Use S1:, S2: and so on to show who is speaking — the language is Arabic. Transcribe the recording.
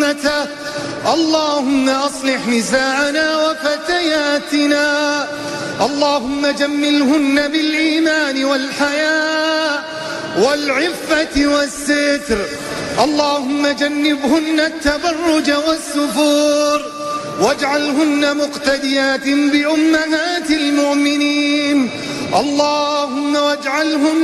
S1: أمته. اللهم أصلح نساءنا وفتياتنا، اللهم جملهن بالإيمان والحياء والعفة والستر. اللهم جنبهن التبرج والسفور، واجعلهن مقتديات بأمهات المؤمنين. اللهم واجعلهن